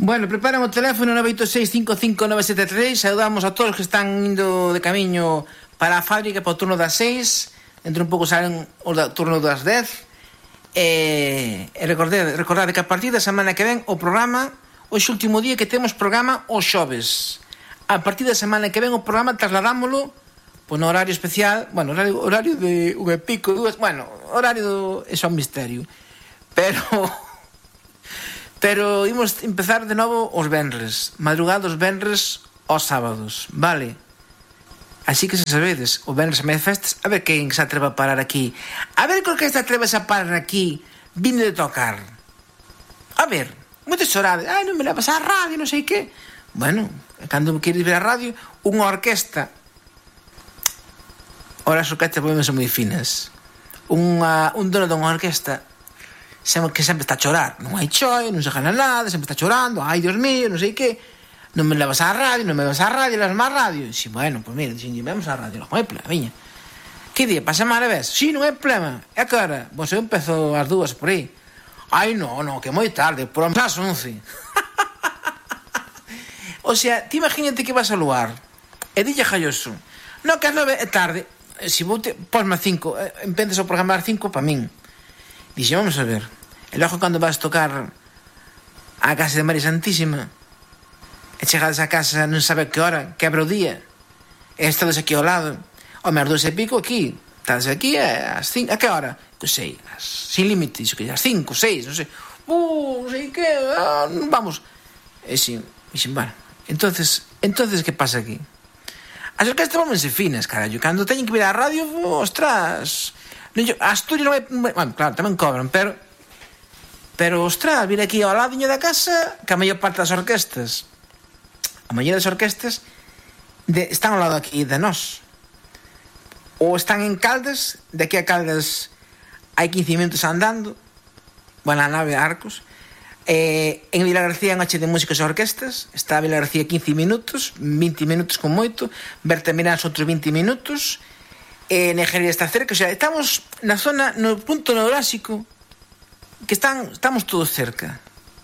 Bueno, preparan o teléfono 986-55-973. Saudamos a todos os que están indo de camiño para a fábrica para o turno das 6. Dentro un pouco salen o turno das 10. Recordade que a partir da semana que ven o programa, hoxe último día que temos programa os xoves. A partir da semana que ven o programa trasladámolo no horario especial. Bueno, horario de un e pico, dúas. Bueno, horario é só un misterio. Pero imos empezar de novo os venres, madrugados venres aos sábados, vale? Así que se sabedes, o venres a festas, a ver quen se atreva a parar aquí. A ver con que se atreves a parar aquí, vindo de tocar. A ver, moitos chorades, non me levas á radio, non sei que. Bueno, cando queres ver a radio, unha orquesta. Ora as orquestas podemos ser moi finas. Un dono dunha orquesta que sempre está a chorar, non hai choio, non se gana nada, sempre está chorando, ai Dios mío, non sei que, non me levas á radio, levas má radio. Si, bueno, pois mira, vamos á radio, non hai problema, viña. Que día, pa semana ves? Si, non hai problema. E a que hora? Pois eu empezo ás 2 por aí. Ai, non, que moi tarde, por ás 11. O sea, ti imagínate que vas a luar, e dille Jaioso, non, que as 9 é tarde, se vou posme a 5, empezas o programa ás 5 pa min. Dixe, vamos a ver. E logo cando vas tocar a casa de María Santísima e chegades a casa non sabe que hora, quebra o día, e estades aquí ao lado, home, as 2 e pico aquí, estades aquí ás 5, a que hora? Que sei, sin límite, ás 5, 6, non sei. Non sei que, vamos. E xin, bueno, entonces que pasa aquí? As orquestas vámonse finas, carallo. Cando teñen que vir á radio, ostras, Asturias non é... Bueno, claro, tamén cobran, pero ostras, vir aquí ao ladiño da casa, que a maior parte das orquestas, a maioría das orquestas están ao lado aquí de nós, ou están en Caldas. De aquí a Caldas hai 15 minutos andando, bueno, a nave Arcos. En Vilagarcía en H de músicos e orquestas está a Vilagarcía 15 minutos, 20 minutos con moito, Berta Mirás outros 20 minutos. Nejería está cerca, o sea, estamos na zona, no punto neurásico, que estamos todos cerca.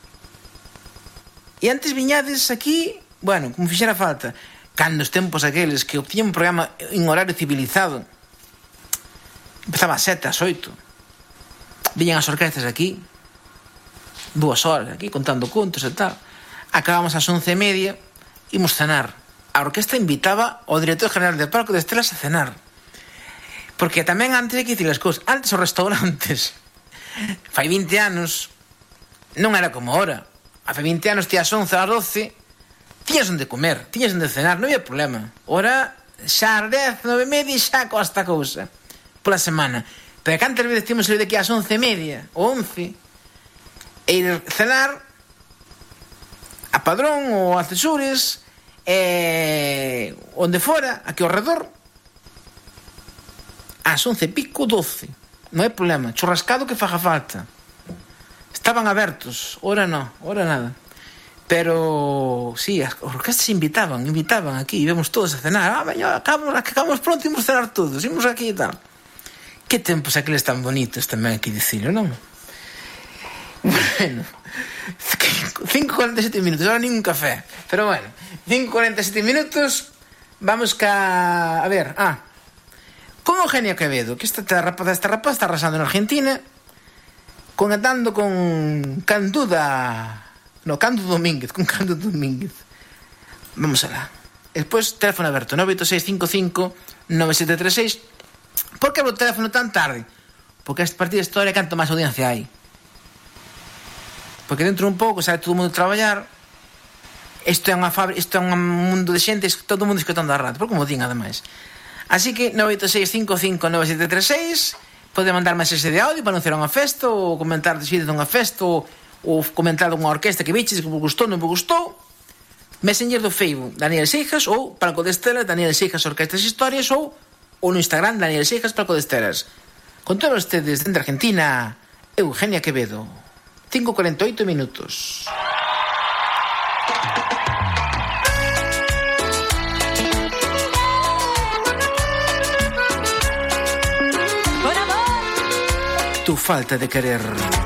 E antes viñades aquí, bueno, como fixera falta, cando os tempos aqueles que obtiñan un programa en horario civilizado, empezaba a 7, a 8, viñan as orquestas aquí, 2 horas aquí, contando contos e tal. Acabamos ás 11:30, imos cenar. A orquesta invitaba ao director general de Parque de Estrelas a cenar. Porque tamén antes hai que dicir as cousas. Antes os restaurantes, fai 20 anos, non era como ahora. Fai 20 anos, ti ás 11, ás 12, tiñas onde comer, tiñas onde cenar, non había problema. Ora, xa ás 10, 9:30, xa costa a cousa pola semana. Pero cantas veces tínhamos saído daqui ás 11:30 ou 11 e ir cenar a Padrón ou a Cesures, onde fora, aquí ao redor, ás 11 pico, 12, non hai problema, churrascado que faga falta, estaban abertos. Ora non, ora nada. Pero sí, as orquestas invitaban aquí, íbamos todos a cenar. Veña, acabamos pronto, imos cenar todos, imos aquí e tal. Que tempos aqueles tan bonitos tamén, hai que dicilo, non? Bueno, 5:47 minutos, ahora nin un café, pero bueno, 5:47 minutos. Vamos a ver, con Eugenia Quevedo, que esta rapaz está arrasando en Argentina, cantando con Cándido Domínguez, Vamos alá. Despois, teléfono aberto, 986-55-9736. Por que abro o teléfono tan tarde? Porque a partir da historia canto máis audiencia hai. Porque dentro un pouco sabe todo o mundo traballar. Isto é unha fábrica, isto é un mundo de xente, todo o mundo escutando a radio, por como din, ademais. Así que 986-55-9736, pode mandar mensaxe de audio para anunciar unha festa, ou comentar desfile dunha festa, ou comentar dunha orquesta que viches, que vos gustou, non vos gustou. Messenger do Facebook, Daniel Seijas, ou Palco de Estelas, Daniel Seijas Orquestas e Historias, ou no Instagram, Daniel Seijas Palco de Estelas. Con todos ustedes, dentro de Argentina, Eugenia Quevedo. 5:48 minutos. Tu falta de querer.